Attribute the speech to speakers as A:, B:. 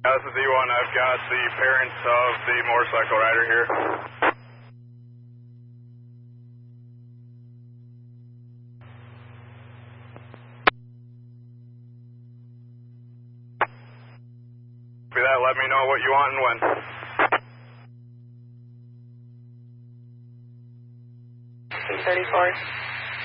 A: This is E1. I've got the parents of the motorcycle rider here. Copy that. Let me know what you want and when.
B: 34.